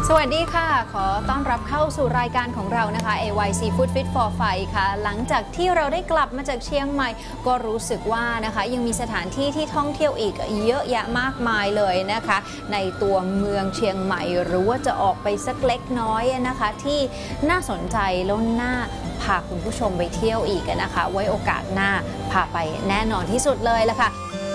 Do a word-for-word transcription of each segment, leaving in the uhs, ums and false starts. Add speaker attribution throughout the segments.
Speaker 1: สวัสดีค่ะขอต้อนรับเข้าสู่รายการของเรานะคะ เอ วาย ซี Food Fit for Fight ค่ะหลังจากที่เราได้กลับมาจากเชียงใหม่ก็รู้สึกว่านะคะยังมีสถานที่ที่ท่องเที่ยวอีกเยอะแยะมากมายเลยนะคะในตัวเมืองเชียงใหม่หรือว่าจะออกไปสักเล็กน้อยนะคะที่น่าสนใจแล้วน่าพาคุณผู้ชมไปเที่ยวอีกนะคะไว้โอกาสหน้าพาไปแน่นอนที่สุดเลยละค่ะ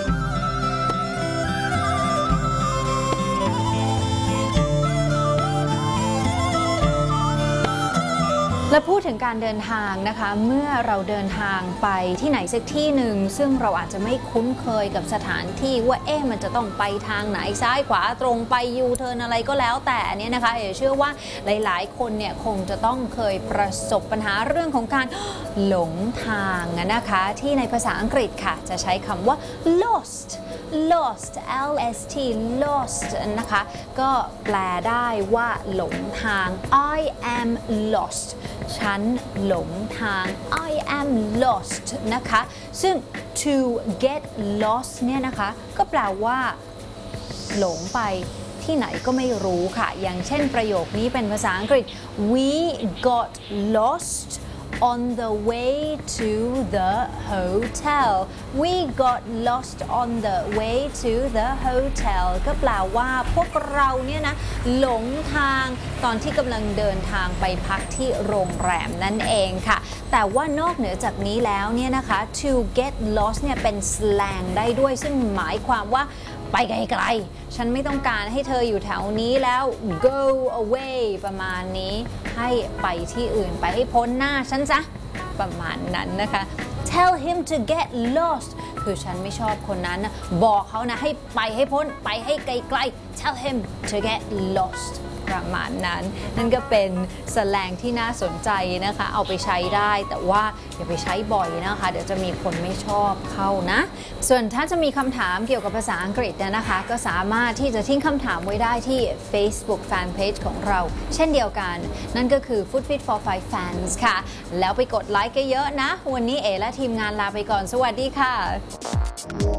Speaker 1: และพูดถึงการเดินทางนะคะเมื่อเราเดินทางไปที่ไหนสักที่หนึ่งซึ่งเราอาจจะไม่คุ้นเคยกับสถานที่ว่าเอ๊ะมันจะต้องไปทางไหนซ้ายขวาตรงไปยูเทิร์นอะไรก็แล้วแต่เนี่ยนะคะเอ๋เชื่อว่าหลายๆคนเนี่ยคงจะต้องเคยประสบปัญหาเรื่องของการหลงทางนะคะที่ในภาษาอังกฤษค่ะจะใช้คำว่า lost lost l s t lost นะคะก็แปลได้ว่าหลงทาง I am lost ฉันหลงทาง I am lost นะคะซึ่ง to get lost เนี่ยนะคะก็แปลว่าหลงไปที่ไหนก็ไม่รู้ค่ะอย่างเช่นประโยคนี้เป็นภาษาอังกฤษ we got lost on the way to the hotel we got lost on the way to the hotel ก็แปลว่าพวกเราเนี่ยนะหลงทางตอนที่กำลังเดินทางไปพักที่โรงแรมนั่นเองค่ะแต่ว่านอกเหนือจากนี้แล้วเนี่ยนะคะ to get lost เนี่ยเป็น slang ได้ด้วยซึ่งหมายความว่าไปไกลๆฉันไม่ต้องการให้เธออยู่แถวนี้แล้ว go away ประมาณนี้ให้ไปที่อื่นไปให้พ้นหน้าฉันซะประมาณนั้นนะคะ tell him to get lost คือฉันไม่ชอบคนนั้นนะบอกเขานะให้ไปให้พ้นไปให้ไกลๆ tell him to get lost ประมาณนั้นนั่นก็เป็นสแลงที่น่าสนใจนะคะเอาไปใช้ได้แต่ว่าอย่าไปใช้บ่อยนะคะเดี๋ยวจะมีคนไม่ชอบเข้านะส่วนถ้าจะมีคำถามเกี่ยวกับภาษาอังกฤษนะคะก็สามารถที่จะทิ้งคำถามไว้ได้ที่ Facebook Fanpage ของเราเช่นเดียวกันนั่นก็คือ Food Fit for Fight Fans ค่ะแล้วไปกดไลค์กันเยอะนะวันนี้เอและทีมงานลาไปก่อนสวัสดีค่ะ